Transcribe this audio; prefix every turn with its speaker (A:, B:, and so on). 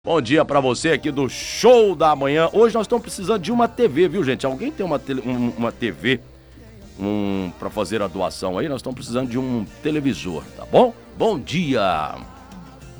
A: Bom dia pra você aqui do Show da Manhã. Hoje nós estamos precisando de uma TV, viu, gente? Alguém tem uma TV pra fazer a doação aí? Nós estamos precisando de um televisor, tá bom? Bom dia!